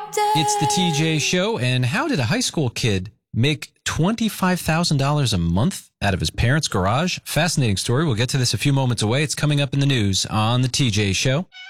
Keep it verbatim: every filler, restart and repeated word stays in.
day. It's the T J Show, and how did a high school kid make twenty-five thousand dollars a month out of his parents' garage? Fascinating story. We'll get to this a few moments away. It's coming up in the news on the T J Show.